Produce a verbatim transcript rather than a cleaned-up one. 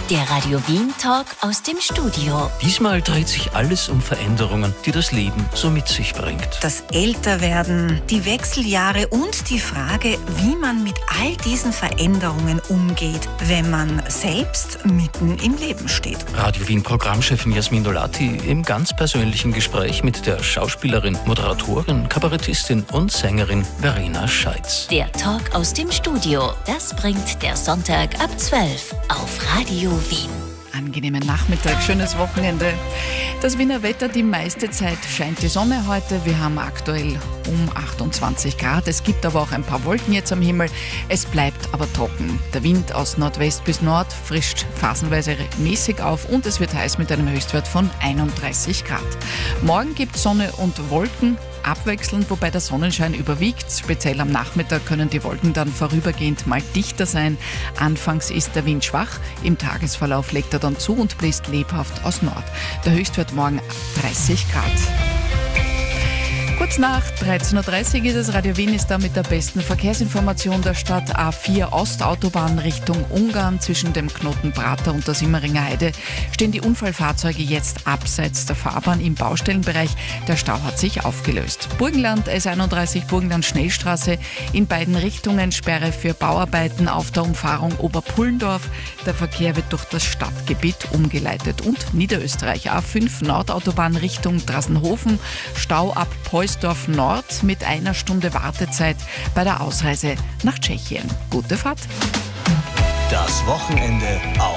Der Radio Wien Talk aus dem Studio. Diesmal dreht sich alles um Veränderungen, die das Leben so mit sich bringt. Das Älterwerden, die Wechseljahre und die Frage, wie man mit all diesen Veränderungen umgeht, wenn man selbst mitten im Leben steht. Radio Wien Programmchefin Jasmin Dolati im ganz persönlichen Gespräch mit der Schauspielerin, Moderatorin, Kabarettistin und Sängerin Verena Scheitz. Der Talk aus dem Studio, das bringt der Sonntag ab zwölf auf Radio Wien. Angenehmen Nachmittag, schönes Wochenende. Das Wiener Wetter, die meiste Zeit scheint die Sonne heute. Wir haben aktuell um achtundzwanzig Grad. Es gibt aber auch ein paar Wolken jetzt am Himmel. Es bleibt aber trocken. Der Wind aus Nordwest bis Nord frischt phasenweise mäßig auf und es wird heiß mit einem Höchstwert von einunddreißig Grad. Morgen gibt es Sonne und Wolken abwechselnd, wobei der Sonnenschein überwiegt. Speziell am Nachmittag können die Wolken dann vorübergehend mal dichter sein. Anfangs ist der Wind schwach, im Tagesverlauf legt er dann zu und bläst lebhaft aus Nord. Der Höchstwert morgen dreißig Grad. Kurz nach dreizehn Uhr dreißig ist es. Radio Wien ist da mit der besten Verkehrsinformation der Stadt. A vier Ostautobahn Richtung Ungarn. Zwischen dem Knoten Prater und der Simmeringer Heide stehen die Unfallfahrzeuge jetzt abseits der Fahrbahn im Baustellenbereich. Der Stau hat sich aufgelöst. Burgenland S einunddreißig Burgenland Schnellstraße in beiden Richtungen. Sperre für Bauarbeiten auf der Umfahrung Oberpullendorf. Der Verkehr wird durch das Stadtgebiet umgeleitet. Und Niederösterreich A fünf Nordautobahn Richtung Drassenhofen. Stau ab Preußen Dorf Nord mit einer Stunde Wartezeit bei der Ausreise nach Tschechien. Gute Fahrt. Das Wochenende auf